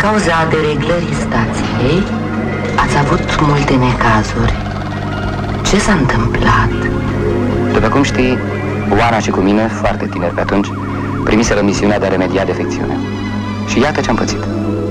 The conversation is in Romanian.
cauza dereglării stației ați avut multe necazuri. Ce s-a întâmplat? După cum știi, Oana și cu mine, foarte tineri pe atunci, primiseră misiunea de a remedia defecțiunea. Și iată ce am pățit.